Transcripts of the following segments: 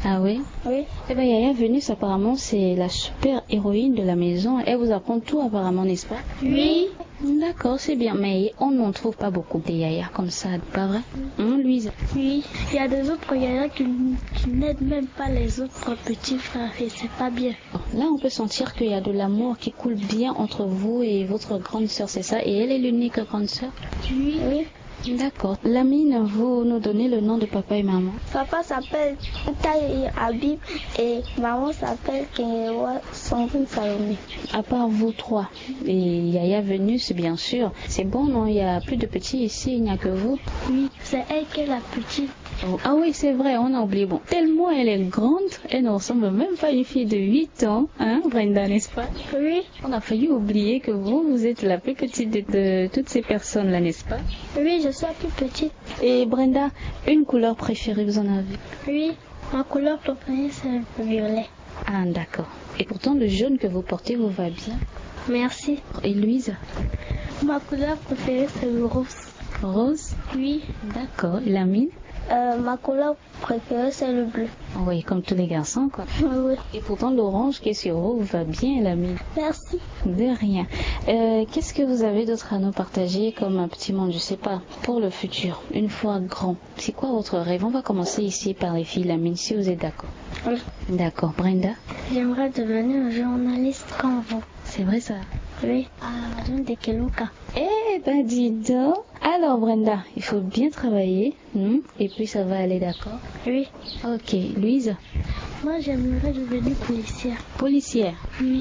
Ah oui? Oui. Eh bien, Yaya Venus, apparemment, c'est la super héroïne de la maison. Elle vous apprend tout, apparemment, n'est-ce pas? Oui. D'accord, c'est bien, mais on n'en trouve pas beaucoup des Yaya comme ça, pas vrai? Louise? Oui. Il y a des autres Yaya qui n'aident même pas les autres petits frères et c'est pas bien. Là, on peut sentir qu'il y a de l'amour qui coule bien entre vous et votre grande sœur, c'est ça? Et elle est l'unique grande sœur? Oui. Oui. D'accord. Lamine, vous nous donnez le nom de papa et maman? Papa s'appelle Taï Habib et maman s'appelle Kenyewa Sandrine Salomé. À part vous trois et Yaya Venus, bien sûr. C'est bon, non? Il n'y a plus de petits ici, il n'y a que vous? Oui, c'est elle qui est la petite. Oh, ah oui, c'est vrai, on a oublié. Bon, tellement elle est grande, elle ne ressemble même pas à une fille de 8 ans, hein, Brenda, n'est-ce pas? Oui. On a failli oublier que vous êtes la plus petite de toutes ces personnes-là, n'est-ce pas? Oui, je suis la plus petite. Et Brenda, une couleur préférée, vous en avez? Oui, ma couleur préférée, c'est le violet. Ah, d'accord. Et pourtant, le jaune que vous portez vous va bien. Merci. Et Louise? Ma couleur préférée, c'est le rose. Rose? Oui. D'accord. Et Lamine? Ma couleur préférée, c'est le bleu. Oui, comme tous les garçons, quoi. Oui. Et pourtant, l'orange qui est sur vous va bien, Lamine. Merci. De rien. Qu'est-ce que vous avez d'autre à nous partager comme un petit monde, je sais pas, pour le futur, une fois grand? C'est quoi votre rêve? On va commencer ici par les filles, Lamine, si vous êtes d'accord. Oui. D'accord. Brenda? J'aimerais devenir journaliste comme vous. C'est vrai ça? Oui, à la zone de Keluka. Eh ben dis donc. Alors Brenda, il faut bien travailler, et puis ça va aller, d'accord? Oui. Ok, Louise? Moi j'aimerais devenir policière. Policière? Oui.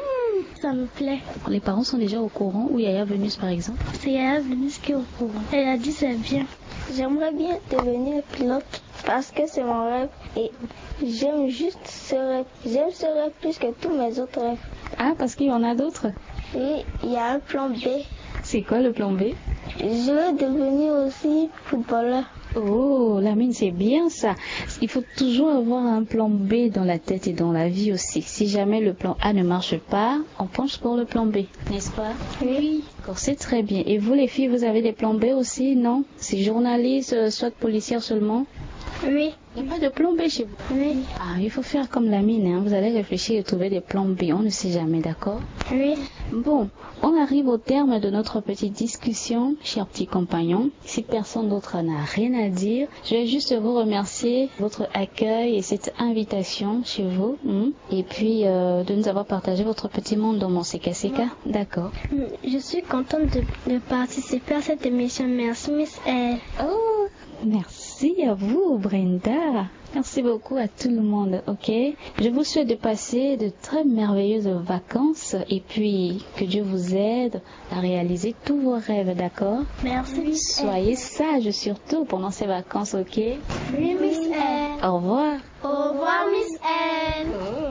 Ça me plaît. Les parents sont déjà au courant, ou Yaya Venus par exemple? C'est Yaya Venus qui est au courant. Elle a dit c'est bien. J'aimerais bien devenir pilote parce que c'est mon rêve et j'aime juste ce rêve. J'aime ce rêve plus que tous mes autres rêves. Ah, parce qu'il y en a d'autres? Et il y a un plan B. C'est quoi le plan B? Je veux devenir aussi footballeur. Oh, Lamine, c'est bien ça. Il faut toujours avoir un plan B dans la tête et dans la vie aussi. Si jamais le plan A ne marche pas, on penche pour le plan B, n'est-ce pas? Oui. D'accord, c'est très bien. Et vous les filles, vous avez des plans B aussi, non? C'est journaliste, soit policière seulement? Oui. Il n'y a pas de plan B chez vous? Oui. Ah, il faut faire comme Lamine, hein. Vous allez réfléchir et trouver des plans B, on ne sait jamais, d'accord? Oui. Bon, on arrive au terme de notre petite discussion, chers petits compagnons. Si personne d'autre n'a rien à dire, je vais juste vous remercier de votre accueil et cette invitation chez vous, et puis de nous avoir partagé votre petit monde dans mon CKCK. D'accord. Je suis contente de participer à cette émission. Merci, Miss L. Oh, merci à vous, Brenda. Merci beaucoup à tout le monde, ok? Je vous souhaite de passer de très merveilleuses vacances et puis que Dieu vous aide à réaliser tous vos rêves, d'accord? Merci, Miss L. Soyez sages surtout pendant ces vacances, ok? Oui, Miss L. Au revoir. Au revoir, Miss L.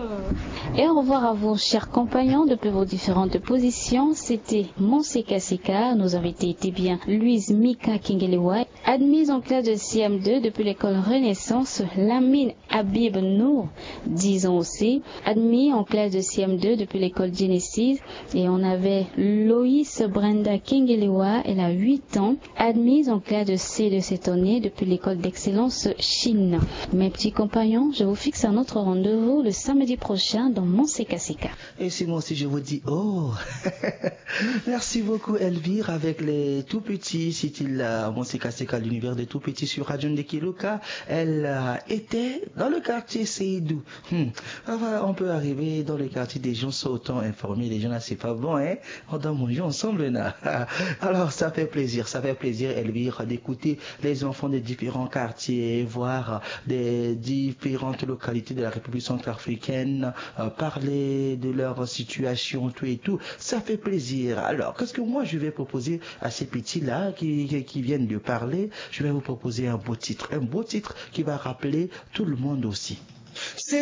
Et au revoir à vos chers compagnons depuis vos différentes positions. C'était mon CKCK. Nos invités étaient bien Louise Mika Kingelewa, admise en classe de CM2 depuis l'école Renaissance, Lamine Habib Nour, 10 ans aussi, admis en classe de CM2 depuis l'école Genesis. Et on avait Loïs Brenda Kingelewa, elle a 8 ans, admise en classe de C de cette année depuis l'école d'excellence Chine. Mes petits compagnons, je vous fixe un autre rendez-vous le samedi prochain dans mon CKCK. Et c'est moi aussi, je vous dis, oh, merci beaucoup Elvire avec les tout petits, c'était mon CKCK, l'univers des tout petits sur Radio Ndekiluka. Elle était dans le quartier Seydou. Enfin, on peut arriver dans le quartier, des gens sont autant informés, des gens là, c'est pas bon, hein, on doit manger ensemble là. Alors, ça fait plaisir Elvire, d'écouter les enfants des différents quartiers, voir des différentes localités de la République centrafricaine, parler de leur situation, tout et tout, ça fait plaisir. Alors, qu'est-ce que moi je vais proposer à ces petits-là qui viennent de parler? Je vais vous proposer un beau titre qui va rappeler tout le monde aussi.